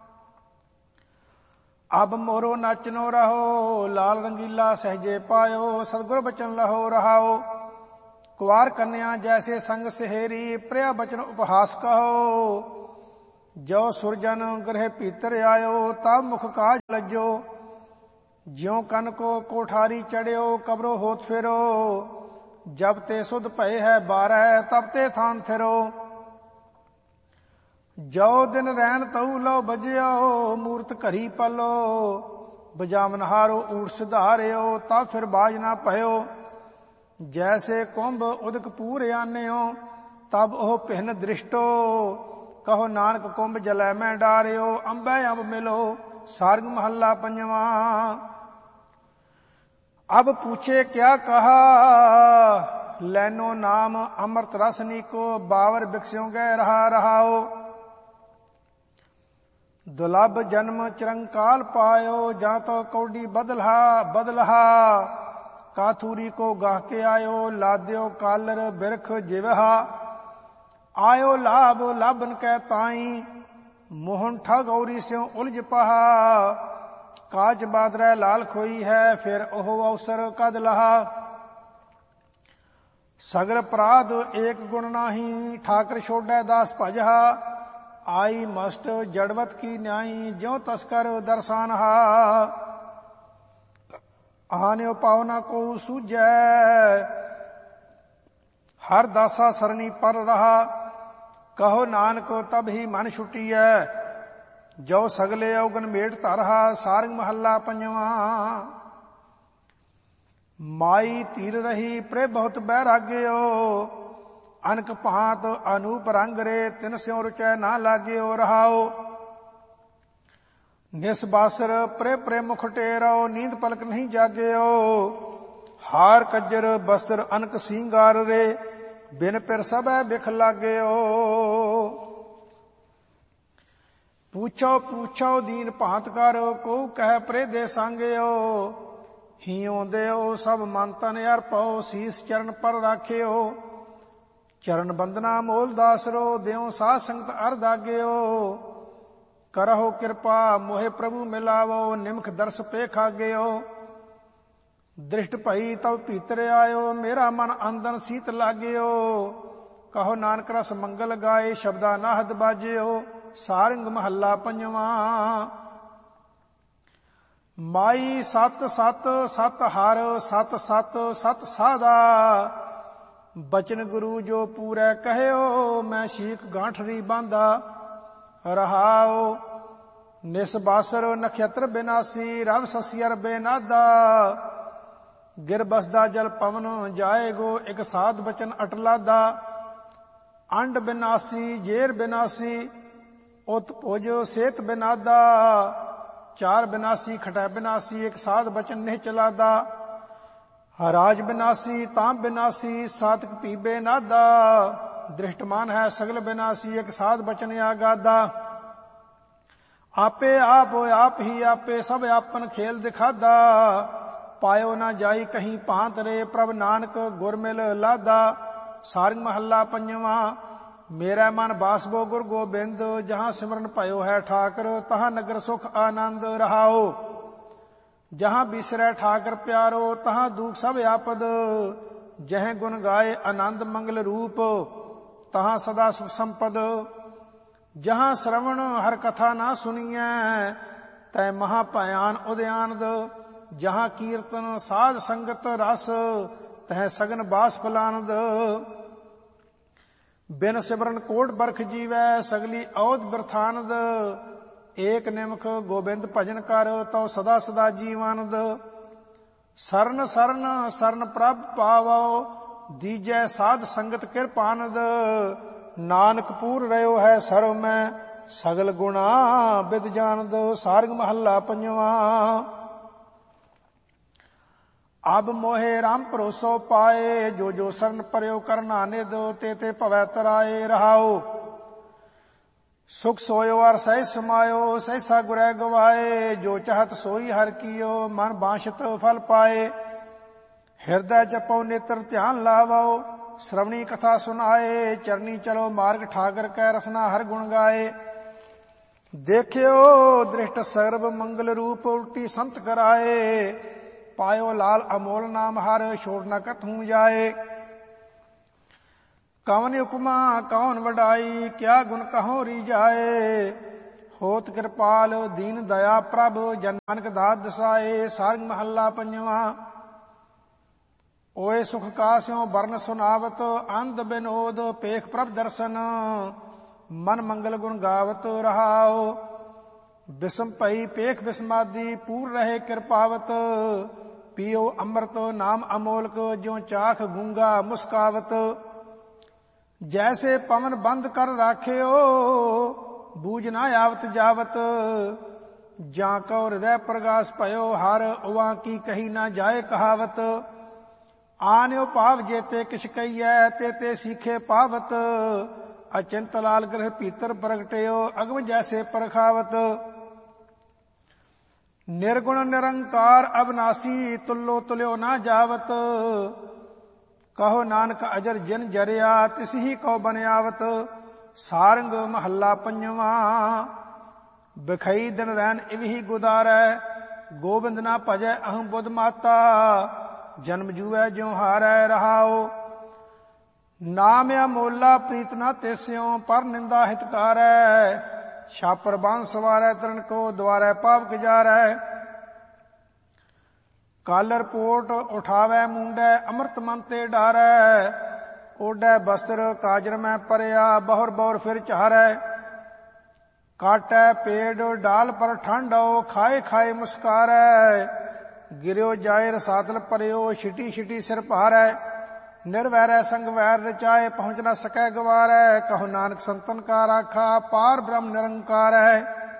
ਅਬ ਮੋਰੋ ਨਾਚਨੋ ਰਹੋ, ਲਾਲ ਰੰਗੀਲਾ ਸਹਜੇ ਪਾਇਓ। ਸਤਿਗੁਰ ਬਚਨ ਲਹੋ ਰਹਾਓ। ਕੁਵਾਰ ਕੰਨਿਆ ਜੈਸੇ ਸੰਗ ਸਹੇਰੀ, ਪ੍ਰਿਆ ਬਚਨ ਉਪਹਾਸ ਕਹੋ। ਜੋ ਸੁਰਜਨ ਗ੍ਰਹਿ ਭੀਤਰ ਆਇਓ, ਤਬ ਮੁਖ ਕਾਜ ਲੱਜੋ। ਜਿਉ ਕਨ ਕੋ ਕੋਠਾਰੀ ਚੜਿਓ, ਕਬਰੋ ਹੋਤ ਫਿਰੋ। जब ते सुध भय है 12 तब ते थान थिरो। जो दिन रैन तऊ लो बजियो मूर्त घरी पलो। बजावन हारो ऊट सिधारियो तब फिर बाज ना पयो। जैसे कुंभ उदक पूर आन्यो तब ओह भिन्न दृष्टो। कहो नानक कुंभ जलै मैं डारियो अंबे अंब मिलो। सारंग महला पंजवा। अब पूछे क्या कहा लैनो नाम अमृत रसनी को। बावर बिकस्यों गए रहा रहाओ। दुलभ जन्म चिरंकाल पायो जा तो कौडी बदलहा बदलहा। काथूरी को गाह के आयो लाद्यो कालर बिरख जिवहा। आयो लाभ लाभन कै ताई मोहन ठग औरी स्यों उलझ पहा। काज बादरै लाल खोई है फिर ओह अवसर कद लहा। सगर अपराध एक गुण नाही ठाकर छोड़ै दास भजहा। आई मस्ट जड़वत की न्याई ज्यों तस्कर दर्शानहा। आन्यो पावना को सूझै हर दासा सरनी पर रहा। कहो नानक तब ही मन छुटिया जो सगले अवगन मेट धरहा। सारंग महला पंजवा। माई तीर रही प्रे बहुत बैराग्यो। अनक भांत अनूप रंग रे तिन स्यों रुचै ना लाग्यो रहाओ। निस बासर प्रे प्रे मुख टेरो नींद पलक नहीं जाग्यो। हार कज्जर बस्तर अनक सींगार रे बिन पिर सबै बिख लाग्यो। पूछो पूछो दीन भांत कर को कह प्रे दे सांग्यो। हियो देओ सब मन तन अर्पो शीस चरण पर राख्यो। चरण बंदना मोल दासरो देओ साध संगत अरदाग्यो। करहो कृपा मोहे प्रभु मिलावो निमख दर्श पे खाग्यो। दृष्ट भई तब भीतर आयो मेरा मन अंदन सीत लाग्यो। कहो नानक रस मंगल गाए शब्दा नाहद बाजियो। सारंग महला पंजवा। माई सत सत सत हर सत सत सत साधा। बचन गुरु जो पूरै कहयो मैं शीक गांठरी बांधा। रहाओ निस बासर नक्षत्र बिनासी रव ससियर बेनादा। गिर बसदा जल पवन जाएगो एक साध बचन अटलादा। अंड बिनासी जेर बिनासी उत भुज सेत बिनादा। चार बिनासी खटै बिनासी एक साध बचन नहीं चलादा। राज बिनासी ताम बिनासी सातक पीबे नादा। दृष्टमान है सगल बिनासी एक साध बचन आगादा। आपे आप ही आपे सब आपन खेल दिखादा। पायो ना जाई कहीं भांत रे प्रभ नानक गुरमिल लादा। सारंग महला पंजवा। मेरा मन बासबो गुर गोबिंद जहाँ सिमरन भयो है ठाकर तहाँ नगर सुख आनंद रहाओ। जहाँ बिसरै ठाकर प्यारो तहाँ दुख सब आपद। जह गुण गाए आनंद मंगल रूप तहाँ सदा सुख संपद। जहाँ श्रवण हर कथा ना सुनिए तय महाभयान उदयानद। जहाँ कीर्तन साध संगत रस तह सगन बास फलानद। बिन सिमरन कोट बरख जीवै सगली औद बिरथानद। एक निमख गोबिंद भजन कर तो सदा सदा जीवानद। सरन सरन सरन प्रभ पावो दीजै साध संगत कृपानद। नानक पूर रहो है सर्व में सगल गुणा बिद जानद। सारंग महला पंजवा। अब मोहे राम भरोसो पाए जो जो शरण परयो करना निद। ते ते भवै तराए रहाओ। सुख सोयो और सह समायो सहसा गुरै गवाए। जो चाहत सोई हर कियो मन बांछत फल पाए। हृदय जपो नेत्र ध्यान लावो श्रवणी कथा सुनाए। चरनी चलो मार्ग ठाकर कै रसना हर गुण गाए। देखियो दृष्ट सर्व मंगल रूप उल्टी संत कराए। पायो लाल अमोल नाम हर छोड़ न कथूं जाए। कौन उपमा कौन वडाई क्या गुण कहो री जाए। होत कृपाल दीन दया प्रभ जन नानक दास दसाए। सारंग महला पंजवा। ओए सुख कास्यों वर्ण सुनावत, अंध बिनोद पेख प्रभ दर्शन, मन मंगल गुण गावत रहाओ। बिसम पई पेख बिस्मादी, पूर रहे कृपावत, पियो अमृत नाम अमोलक, ज्यों चाख गूंगा मुस्कावत। जैसे पवन बंद कर राख्यो, बूझ ना आवत जावत, जाको हृदय प्रगास पयो हर, उवा की कही ना जाए कहावत। आन्यो पाव जेते किछ कहिए, ते सीखे पावत, अचिंत लाल ग्रह पीतर प्रगटयो, अगम जैसे परखावत। निर्गुण निरंकार अविनाशी, तुल्लो तुल्यो ना जावत, कहो नानक अजर जिन जरिया, तिस ही कहो बनयावत। सारंग महला पंजवा, बिखई दिन रैन इवही गुदारै, गोबिंद ना भजै अहं बुध माता, जन्म जुए ज्यों हारै रहाओ। नाम अमोला प्रीत ना तेस्यों, पर निंदा हितकारै, छापर बांध सवारै तरण को, द्वारै पाप गुजारै। कालर पोट उठावै मुंडै, अमृत मन ते डारै, ओडै बस्त्र काजर में परया, बहुर बहुर फिर चारै। काटै पेड़ डाल पर ठांडो, खाए खाए मुस्कारै, गिरियो जाए रसातल परयो, छिटी छिटी सिर भारै। निर्वैरै संग वैर रचाए, पहुंच न सकै गवारै, कहो नानक संतन का राखा, पार ब्रह्म निरंकार है।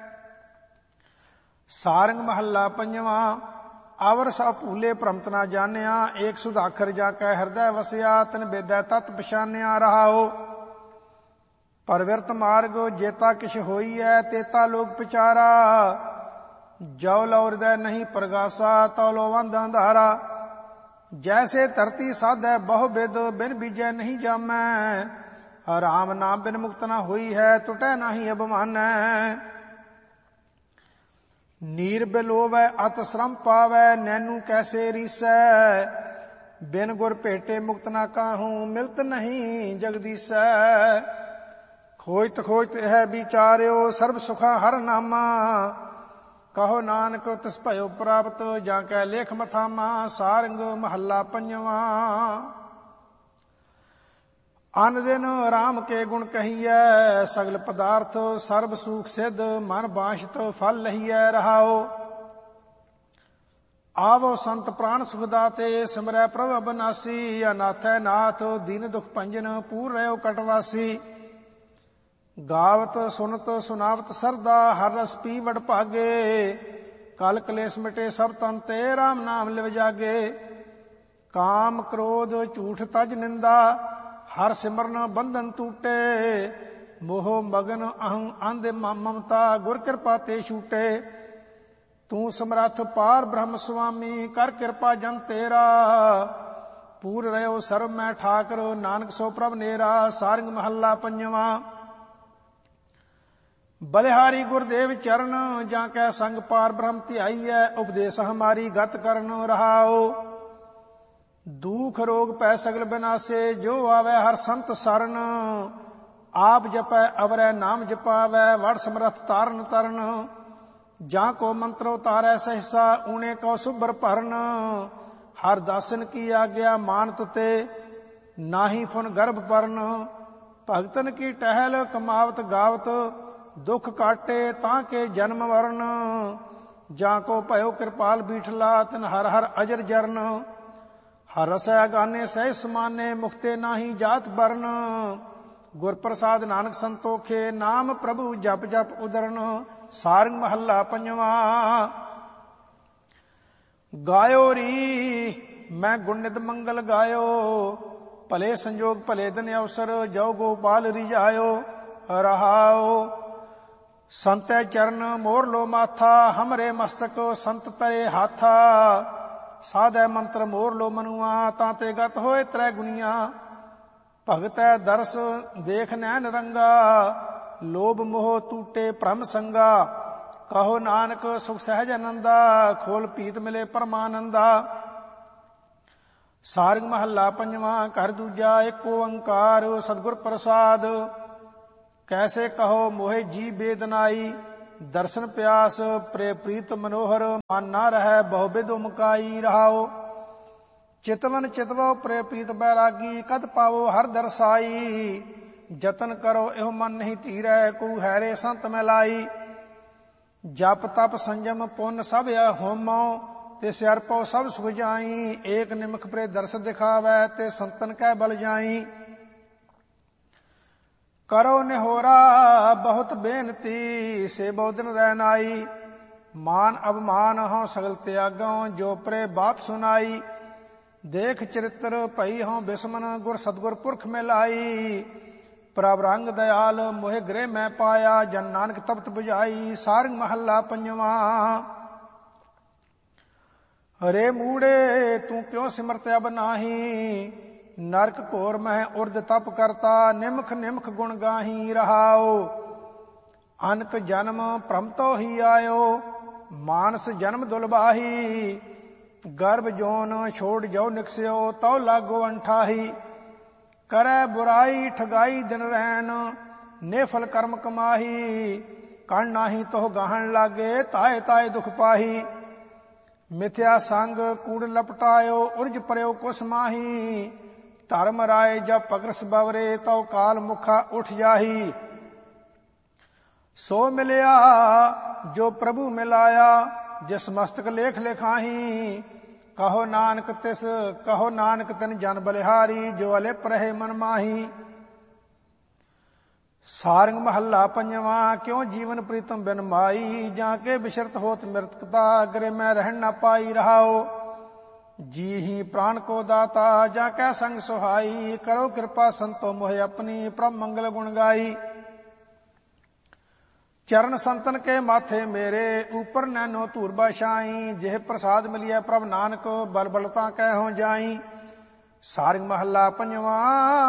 सारंग महला पंजवा, आवर सा भूले भ्रमत ना जानिया, एक सुधाखर जाकै हृदय वसिया, तिन बेदै तत् पछानिया रहाओ। परविरत मार्ग जेता किछ होई है, तेता लोग पिचारा, जो लो हृदय नहीं प्रगासा, तो लो वंद अंधारा। जैसे धरती साधै बहु बिद, बिन बीजै नहीं जामै, राम नाम बिन मुक्त न होई है, टुटै नाही अभिमानै। नीर बिलोवै अत श्रम पावै, नैनू कैसे रीसै, बिन गुर भेटे मुक्त न काहूं, मिलत नहीं जगदीसै। खोजत खोजत है विचार्यो, सर्व सुखा हर नामा, कहो नानक तिस भयो प्राप्त, जाकै लेख मथामा। सारंग महला पंजवा, अन दिन राम के गुण कहिए, सगल पदार्थ सर्व सुख सिद्ध, मन बांछित फल लहिए रहाओ। आवो संत प्राण सुखदाते, सिमरै प्रभु अविनाशी, अनाथै नाथ दीन दुख भंजन, पूर रहो कटवासी। गावत सुनत सुनावत सरदा, हर रस पी वड भागे, कल कलेश मिटे सब तन ते, राम नाम लिव जागे। काम क्रोध झूठ तज निंदा, हर सिमरन बंधन टूटे, मोह मगन अहं अंध ममता, गुर कृपा ते छूटे। तू समरथ पार ब्रह्म स्वामी, कर कृपा जन तेरा, पूर रहो सर्व मैं ठाकर, नानक सो प्रभ नेरा। सारंग महला पंजवा, बलिहारी गुरुदेव चरण, जाकै संग पार ब्रह्म ध्याईयै, उपदेश हमारी गत करन रहाओ। दुख रोग पै सगल बिनासे, जो आवे हर संत सरन, आप जपै अवरै नाम जपावै, वड़ समरथ तारन तरन। जाको मंत्र उतारै सहसा, ऊणे को सुभर भरन, हर दासन की आज्ञा मानत ते, नाही फुन गर्भ परन। भगतन की टहल कमावत गावत, दुख काटे ताके जन्म वरण, जाको भयो कृपाल बीठला, तिन हर हर अजर जरन। हर रसै गाने सह समाने, मुक्ते नाही जात बरन, गुर प्रसाद नानक संतोखे, नाम प्रभु जप जप उदरन। सारंग महला पंजवा, गायो री मैं गुण नित मंगल गायो, भले संजोग भले दिन अवसर, जो गोपाल रिझायो रहाओ। संतै चरण मोर लो माथा, हमरे मस्तक संत तरे हाथा, साधै मंत्र मोर लो मनुआ, ताते गत होए त्रै गुनिया। भगतै दरस देख नैन रंगा, लोभ मोह टूटे भ्रम संगा, कहो नानक सुख सहज आनंदा, खोल पीत मिले परमानंदा। सारंग महला पंजवा, घर दूजा एक ओंकार, सतगुर प्रसाद। कैसे कहो मोहे जी बेदनाई, दर्शन प्यास प्रे प्रीत मनोहर, मन ना रहे बहुविध उमकाई रहाओ। ਚਿਤਵਨ ਚਿਤਵੋ ਪ੍ਰੇ ਪ੍ਰੀਤ ਬੈਰਾਗੀ, ਕਦ ਪਾਵੋ ਹਰ ਦਰਸਾਈ। ਜਤਨ ਕਰੋ ਇਹੋ ਮਨ ਨਹੀਂ ਧੀਰੈ, ਕੂ ਹੈਰੇ ਸੰਤ ਮੈਂ ਲਾਈ। ਜਪ ਤਪ ਸੰਜਮ ਪੁੰਨ ਸਭ ਹੋਮੋ, ਤੇ ਸਿਰ ਪਉ ਸਭ ਸੁਖ ਜਾਈ। ਏਕ ਨਿਮਖ ਪ੍ਰੇ ਦਰਸ ਦਿਖਾਵੈ, ਤੇ ਸੰਤਨ ਕੈ ਬਲ ਜਾਈ। ਕਰੋ ਨਿਹੋਰਾ ਬਹੁਤ ਬੇਨਤੀ, ਸੇ ਬਹੁ ਦਿਨ ਰਹਿ ਨਾਈ। ਮਾਨ ਅਭਮਾਨ ਹਉ ਸਗਲ ਤਿਆਗਉ, ਜੋ ਪ੍ਰੇ ਬਾਤ ਸੁਨਾਈ। ਦੇਖ ਚਰਿਤ੍ਰ ਭਈ ਹਉ ਬਿਸਮਨ, ਗੁਰ ਸਤਗੁਰ ਪੁਰਖ ਮਿਲਾਈ। ਪ੍ਰਭ ਰੰਗ ਦਇਆਲ ਮੋਹਿ ਗ੍ਰਹਿ ਮੈਂ ਪਾਇਆ, ਜਨ ਨਾਨਕ ਤਪਤ ਬੁਝਾਈ। ਸਾਰੰਗ ਮਹੱਲਾ ਪੰਜਵਾਂ। ਹਰੇ ਮੂੜੇ ਤੂੰ ਕਿਉ ਸਿਮਰਤ ਅਬ ਨਾਹੀ, ਨਰਕ ਘੋਰ ਮਹਿ ਉਰਦ ਤਪ ਕਰਤਾ। ਨਿਮਖ ਨਿਮਖ ਗੁਣ ਗਾਹੀ ਰਹਾਉ, ਅਨਕ ਜਨਮ ਭ੍ਰਮ ਤੋ ਹੀ ਆਇਓ। ਮਾਨਸ ਜਨਮ ਦੁਲਬਾਹੀ, ਗਰਭ ਜੋਨ ਛੋੜ ਜਾਉ ਨਿਕਸਿਓ। ਤਉ ਲਾਗੋ ਅੰਠਾਹੀ, ਕਰੈ ਬੁਰਾਈ ਠਗਾਈ ਦਿਨ ਰਹਿਨ। ਨੇਫਲ ਕਰਮ ਕਮਾਹੀ, ਕਣ ਨਾਹੀ ਤੋਹ ਗਾਹਣ ਲਾਗੇ। ਤਾਏ ਤਾਏ ਦੁਖ ਪਾਹੀ, ਮਿਥਿਆ ਸੰਗ ਕੂੜ ਲਪਟਾਇਓ। ਉਰਜ ਪਰਿਓ ਕੁਸ ਮਾਹੀ, ਧਰਮ ਰਾਏ ਜਬ ਪਗਰਸ ਬਵਰੇ। ਤਉ ਕਾਲ ਮੁਖਾ ਉਠ ਜਾਹੀ। ਸੋ ਮਿਲਿਆ ਜੋ ਪ੍ਰਭੂ ਮਿਲਾਇਆ, ਜਿਸ ਮਸਤਕ ਲੇਖ ਲਿਖਾਹੀ। ਕਹੋ ਨਾਨਕ ਤਿਨ ਜਨ ਬਲਿਹਾਰੀ, ਜੋ ਅਲਿਪ ਰਹੇ ਮਨ ਮਾਹੀ। ਸਾਰੰਗ ਮਹੱਲਾ ਪੰਜਵਾਂ। ਕਿਉ ਜੀਵਨ ਪ੍ਰੀਤਮ ਬਿਨ ਮਾਈ, ਜਾਂ ਕੇ ਬਿਸ਼ਰਤ ਹੋਤ ਮ੍ਰਿਤਕਤਾ। ਅਗਰੇ ਮੈਂ ਰਹਿਣ ਨਾ ਪਾਈ ਰਹਾਓ। ਜੀ ਹੀ ਪ੍ਰਾਣ ਕੋ ਦਾਤਾ, ਜਾਂ ਕੈ ਸੰਗ ਸੁਹਾਈ। ਕਰੋ ਕਿਰਪਾ ਸੰਤੋ ਮੋਹਿ ਆਪਣੀ, ਪ੍ਰਭ ਮੰਗਲ ਗੁਣ ਗਾਈ। ਚਰਨ ਸੰਤਨ ਕੇ ਮਾਥੇ ਮੇਰੇ, ਉਪਰ ਨੈਨੋ ਧੂਰ ਬਾਸ਼ਾਈ। ਜਿਹ ਪ੍ਰਸਾਦ ਮਿਲਿਆ ਪ੍ਰਭ ਨਾਨਕ, ਬਲ ਬਲਤਾ ਕਹਿ ਹੋ ਜਾਈ। ਸਾਰੰਗ ਮਹੱਲਾ ਪੰਜਵਾਂ।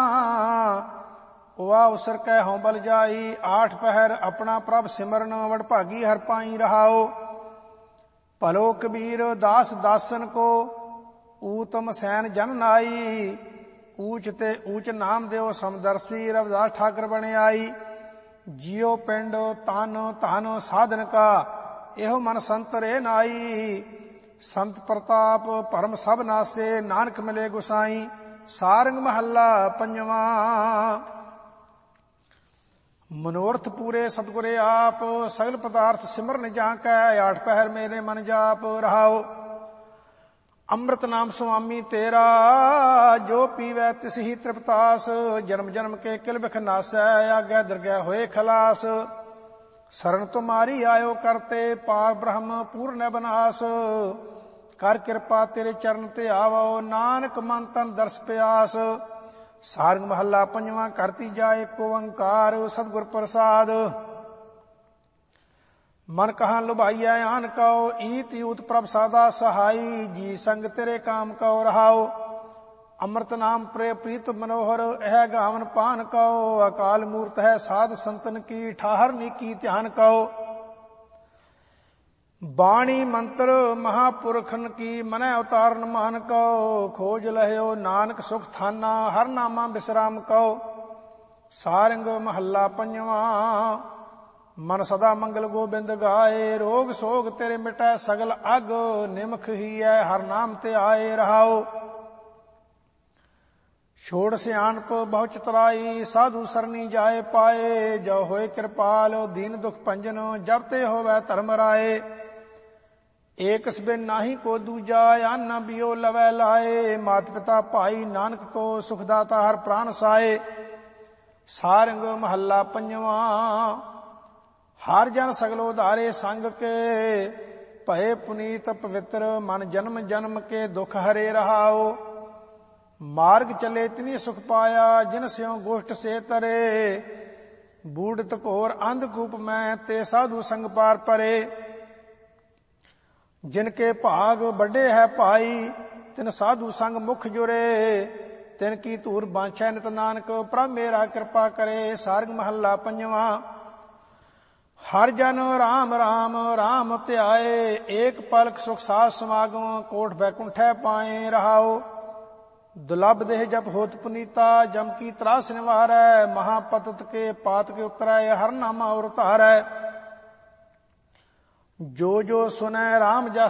ਵਾ ਉਸਰ ਕਹਿ ਹਉ ਬਲ ਜਾਈ। ਆਠ ਪਹਿਰ ਆਪਣਾ ਪ੍ਰਭ ਸਿਮਰਨ, ਵਡਭਾਗੀ ਹਰ ਪਾਈ ਰਹਾਓ। ਭਲੋ ਕਬੀਰ ਦਾਸ ਦਾਸਨ ਕੋ, ਊਤਮ ਸੈਨ ਜਨ ਨਾਈ। ਊਚ ਤੇ ਊਚ ਨਾਮ ਦਿਓ ਸਮਦਰਸੀ, ਰਵਿਦਾਸ ਠਾਕਰ ਬਣ ਆਈ। ਜਿਉ ਪਿੰਡ ਤਨ ਧਨ ਸਾਧਨ ਕਾ, ਇਹੋ ਮਨ ਸੰਤ ਰੇ ਨਾਈ। ਸੰਤ ਪ੍ਰਤਾਪ ਭਰਮ ਸਭ ਨਾਸੇ, ਨਾਨਕ ਮਿਲੇ ਗੁਸਾਈ। ਸਾਰੰਗ ਮਹੱਲਾ ਪੰਜਵਾਂ। ਮਨੋਰਥ ਪੂਰੇ ਸਤਿਗੁਰੇ ਆਪ, ਸਗਲ ਪਦਾਰਥ ਸਿਮਰਨ ਜਾਂ ਕੈ। ਆਠ ਪਹਿਰ ਮੇਰੇ ਮਨ ਜਾਪ ਰਹਾਓ। ਅੰਮ੍ਰਿਤ ਨਾਮ ਸੁਆਮੀ ਤੇਰਾ, ਜੋ ਪੀਵੈ ਤਿਸ ਹੀ ਤ੍ਰਿਪਤਾਸ। ਜਨਮ ਜਨਮ ਕੇ ਕਿਲ ਬਿਖ ਨਾਸੈ, ਆਗੈ ਦਰਗਹਿ ਹੋਏ ਖਲਾਸ। ਸਰਨ ਤੁਮਾਰੀ ਆਇਓ ਕਰਤੇ, ਪਾਰ ਬ੍ਰਹਮ ਪੂਰਨ ਬਨਾਸ। ਕਰ ਕਿਰਪਾ ਤੇਰੇ ਚਰਨ ਤੇ ਆਵੋ, ਨਾਨਕ ਮਨ ਤਨ ਦਰਸ ਪਿਆਸ। ਸਾਰੰਗ ਮਹੱਲਾ ਪੰਜਵਾਂ। ਕਰਤੀ ਜਾਏ ਏਕ ਓੰਕਾਰ, ਸਤਿਗੁਰ ਪ੍ਰਸਾਦ। ਮਨ ਕਹਾਂ ਲੁਭਾਈਐ ਆਨ ਕਉ, ਈਤ ਊਤ ਪ੍ਰਭ ਸਾਦਾ ਸਹਾਈ। ਜੀ ਸੰਗ ਤੇਰੇ ਕਾਮ ਕਉ ਰਹਾਉ। ਅੰਮ੍ਰਿਤ ਨਾਮ ਪ੍ਰੇ ਪ੍ਰੀਤ ਮਨੋਹਰ, ਇਹ ਗਾਵਨ ਪਾਨ ਕਉ। ਅਕਾਲ ਮੂਰਤ ਹੈ ਸਾਧ ਸੰਤਨ ਕੀ, ਠਾਹਰ ਨੀਕੀ ਧਿਆਨ ਕਉ। ਬਾਣੀ ਮੰਤਰ ਮਹਾਪੁਰਖਨ ਕੀ, ਮਨੈ ਉਤਾਰਨ ਮਾਨ ਕਉ। ਖੋਜ ਲਹਿਓ ਨਾਨਕ ਸੁਖ ਥਾਨਾ, ਹਰ ਨਾਮਾ ਬਿਸਰਾਮ ਕਉ। ਸਾਰੰਗ ਮਹੱਲਾ ਪੰਜਵਾਂ। ਮਨ ਸਦਾ ਮੰਗਲ ਗੋਬਿੰਦ ਗਾਏ, ਰੋਗ ਸੋਗ ਤੇਰੇ ਮਿਟੈ ਸਗਲ ਅਗ। ਨਿਮਖ ਹੀ ਹੈ ਹਰ ਨਾਮ ਤੇ ਆਏ ਰਹਾਓ। ਛੋੜ ਸਿਆਣਪ ਬਹੁ ਚਤੁਰਾਈ, ਸਾਧੂ ਸਰਨੀ ਜਾਏ ਪਾਏ। ਜੋ ਹੋਏ ਕਿਰਪਾਲ ਦੀਨ ਦੁਖ ਭੰਜਨ, ਜਬ ਤੇ ਹੋਵੈ ਧਰਮ ਰਾਏ। ਏਕਸ ਬਿਨ ਨਾਹੀ ਕੋ ਦੂਜਾ, ਆਨ ਬਿਓ ਲਵੈ ਲਾਏ। ਮਾਤ ਪਿਤਾ ਭਾਈ ਨਾਨਕ ਕੋ, ਸੁਖ ਦਾਤਾ ਹਰ ਪ੍ਰਾਨ ਸਾਏ। ਸਾਰੰਗ ਮਹੱਲਾ ਪੰਜਵਾਂ। ਹਰ ਜਨ ਸਗਲੋ ਉਧਾਰੇ ਸੰਗ ਕੇ, ਭਏ ਪੁਨੀਤ ਪਵਿੱਤਰ ਮਨ ਜਨਮ ਜਨਮ ਕੇ। ਦੁਖ ਹਰੇ ਰਹਾਓ। ਮਾਰਗ ਚਲੇ ਤਿਨੀ ਸੁਖ ਪਾਇਆ, ਜਿਨ ਸਿਉ ਗੋਸ਼ਟ ਸੇ ਤਰੇ। ਬੂੜਤ ਘੋਰ ਅੰਧਕੂਪ ਮੈਂ, ਤੇ ਸਾਧੂ ਸੰਗ ਪਾਰ ਪਰੇ। ਜਿਨ ਕੇ ਭਾਗ ਵੱਡੇ ਹੈ ਭਾਈ, ਤਿਨ ਸਾਧੂ ਸੰਗ ਮੁਖ ਜੁਰੇ। ਤਿਨ ਕੀ ਧੂਰ ਬਾਂਛੈ ਨਿਤ ਨਾਨਕ, ਪ੍ਰਭ ਮੇਰਾ ਕਿਰਪਾ ਕਰੇ। ਸਾਰੰਗ ਮਹੱਲਾ ਪੰਜਵਾਂ। ਹਰ ਜਨ ਰਾਮ ਰਾਮ ਰਾਮ ਧਿਆਏ, ਏਕ ਪਲਕ ਸੁਖ ਸਾਧ ਸਮਾਗਮ। ਕੋਟ ਬੈਕੁੰਠੈ ਪਾਏ ਰਹਾਓ। ਦੁਲਭ ਦੇਹ ਜਪ ਹੋਤ ਪੁਨੀਤਾ, ਜਮ ਕੀ ਤਰਾਸ ਨਿਵਾਰੈ। ਮਹਾਪਤਤ ਕੇ ਪਾਤ ਕੇ ਉਤਰੈ, ਹਰ ਨਾਮਾ ਉਰ ਧਾਰੈ। ਜੋ ਜੋ ਸੁਨੈ ਰਾਮ ਜਸ